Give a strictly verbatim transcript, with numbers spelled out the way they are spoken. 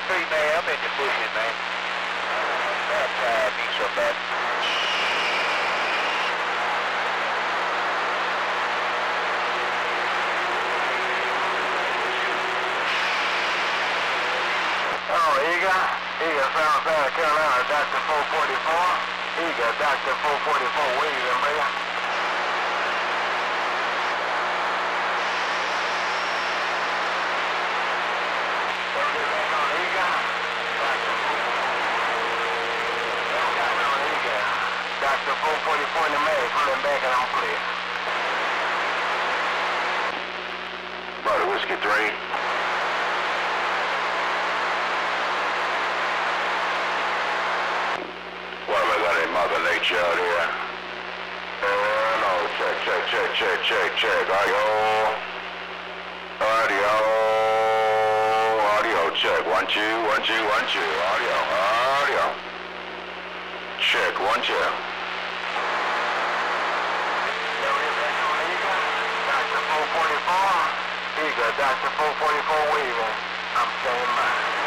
three, man. I'm in the bushes, man. That time me so bad. Oh, Eagle. Eagle, South South Carolina, Doctor four forty-four. Eagle, Doctor four forty-four, waving, brother. Don't get back on Eagle. Doctor Don't got no Eagle. Doctor four forty-four in the mag, pulling back and I'm clear. Brother, Whiskey three. What have I got in Mother Nature out here? Uh, no, check, check, check, check, check, check. Audio. Audio. Audio check. One, two, one, two, one, two. Audio. Audio. Check. One, two. Don't get back on Eagle. Doctor four forty-four. Eagle, Doctor four forty-four waving. I'm standing by.